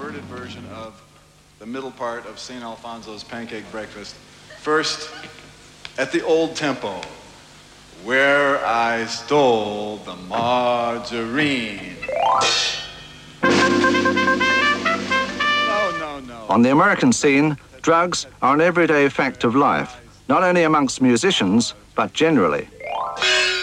inverted version of the middle part of St. Alfonso's Pancake Breakfast. First, at the old tempo, where I stole the margarine. No. On the American scene, drugs are an everyday fact of life, not only amongst musicians, but generally.